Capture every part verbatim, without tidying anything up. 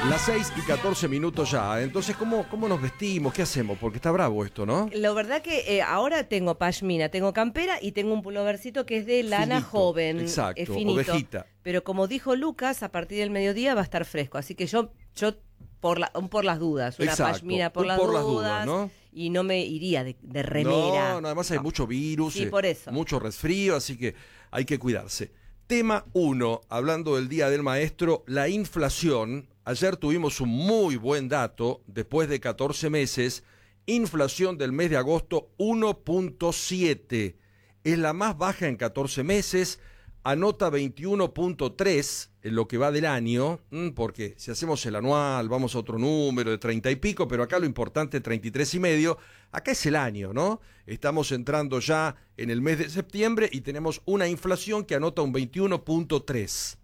Las seis y catorce minutos ya. Entonces, ¿cómo, cómo nos vestimos? ¿Qué hacemos? Porque está bravo esto, ¿no? La verdad que eh, ahora tengo pashmina, tengo campera y tengo un pullovercito que es de lana Finito, joven. exacto, eh, finito. ovejita. Pero como dijo Lucas, a partir del mediodía va a estar fresco. Así que yo, yo por, la, por las dudas, una Exacto, pashmina por, un las, por dudas, las dudas, ¿no? Y no me iría de, de remera. No, no, además hay No. mucho virus, Sí, eh, por eso. mucho resfrío, así que hay que cuidarse. Tema uno, hablando del Día del Maestro, la inflación. Ayer tuvimos un muy buen dato, después de catorce meses, inflación del mes de agosto uno punto siete. Es la más baja en catorce meses, anota veintiuno punto tres en lo que va del año, porque si hacemos el anual vamos a otro número de treinta y pico, pero acá lo importante es treinta y tres y medio, acá es el año, ¿no? Estamos entrando ya en el mes de septiembre y tenemos una inflación que anota un veintiuno punto tres.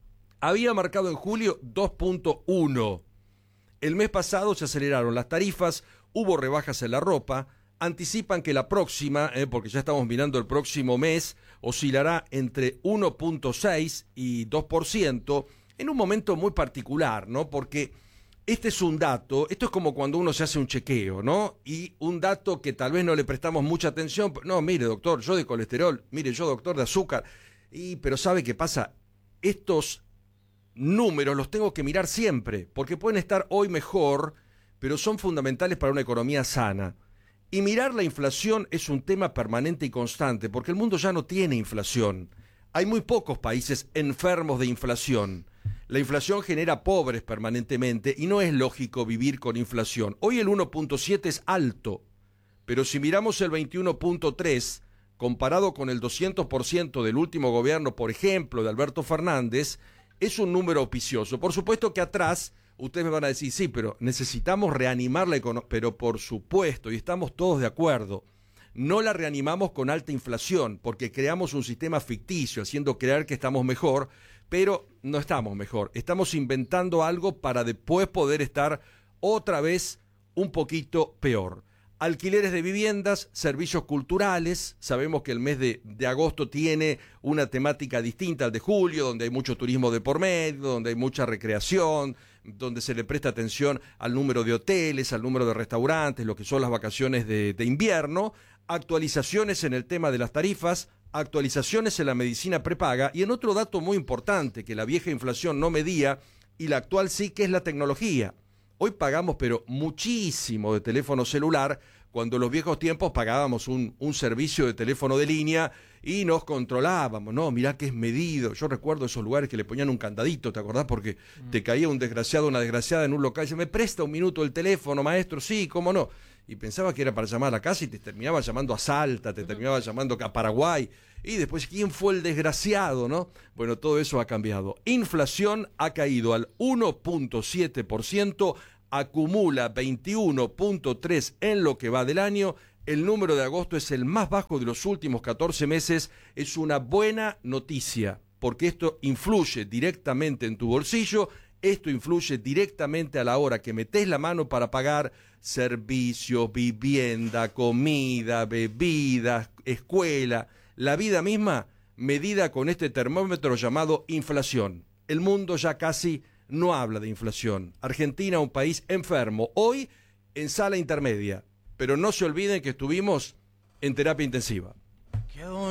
Había marcado en julio dos punto uno. El mes pasado se aceleraron las tarifas, hubo rebajas en la ropa, anticipan que la próxima, eh, porque ya estamos mirando el próximo mes, oscilará entre uno punto seis y dos por ciento, en un momento muy particular, ¿no? Porque este es un dato, esto es como cuando uno se hace un chequeo, ¿no? Y un dato que tal vez no le prestamos mucha atención, no, mire doctor, yo de colesterol, mire yo doctor de azúcar, y pero ¿sabe qué pasa? Estos números los tengo que mirar siempre, porque pueden estar hoy mejor, pero son fundamentales para una economía sana. Y mirar la inflación es un tema permanente y constante, porque el mundo ya no tiene inflación. Hay muy pocos países enfermos de inflación. La inflación genera pobres permanentemente y no es lógico vivir con inflación. Hoy el uno punto siete es alto, pero si miramos el veintiuno punto tres, comparado con el doscientos por ciento del último gobierno, por ejemplo, de Alberto Fernández, es un número auspicioso. Por supuesto que atrás, ustedes me van a decir, sí, pero necesitamos reanimar la economía. Pero por supuesto, y estamos todos de acuerdo, no la reanimamos con alta inflación, porque creamos un sistema ficticio, haciendo creer que estamos mejor, pero no estamos mejor. Estamos inventando algo para después poder estar otra vez un poquito peor. Alquileres de viviendas, servicios culturales, sabemos que el mes de, de agosto tiene una temática distinta al de julio, donde hay mucho turismo de por medio, donde hay mucha recreación, donde se le presta atención al número de hoteles, al número de restaurantes, lo que son las vacaciones de, de invierno, actualizaciones en el tema de las tarifas, actualizaciones en la medicina prepaga y en otro dato muy importante que la vieja inflación no medía y la actual sí, que es la tecnología. Hoy pagamos pero muchísimo de teléfono celular, cuando en los viejos tiempos pagábamos un, un servicio de teléfono de línea y nos controlábamos, no, mirá que es medido. Yo recuerdo esos lugares que le ponían un candadito, ¿te acordás? Porque mm. te caía un desgraciado, una desgraciada en un local y dice, ¿me presta un minuto el teléfono, maestro? Sí, ¿cómo no? Y pensaba que era para llamar a la casa y te terminaba llamando a Salta, te terminaba llamando a Paraguay. Y después, ¿quién fue el desgraciado, no? Bueno, todo eso ha cambiado. Inflación ha caído al uno punto siete por ciento, acumula veintiuno punto tres por ciento en lo que va del año. El número de agosto es el más bajo de los últimos catorce meses. Es una buena noticia, porque esto influye directamente en tu bolsillo. Esto influye directamente a la hora que metés la mano para pagar servicios, vivienda, comida, bebidas, escuela, la vida misma medida con este termómetro llamado inflación. El mundo ya casi no habla de inflación. Argentina, un país enfermo, hoy en sala intermedia, pero no se olviden que estuvimos en terapia intensiva.